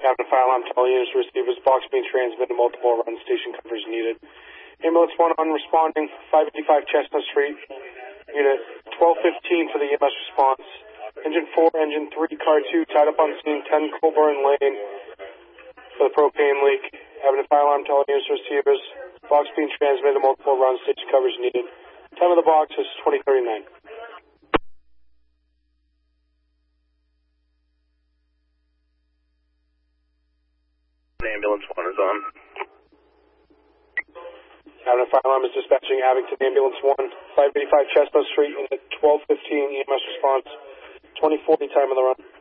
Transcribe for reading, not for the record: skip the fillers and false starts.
Having a fire alarm, tell units receivers, box being transmitted, multiple run, station coverage needed. Ambulance 1 on responding, 555 Chestnut Street, unit 1215 for the EMS response. Engine 4, engine 3, car 2, tied up on scene, 10 Colburn Lane for the propane leak. Having a fire alarm, tell units receivers, box being transmitted, multiple run, station coverage needed. Time of the box is 2039. Ambulance 1 is on. Having a fire alarm is dispatching Abington Ambulance 1, 585 Chestnut Street, unit 1215 EMS response, 2040 time of the run.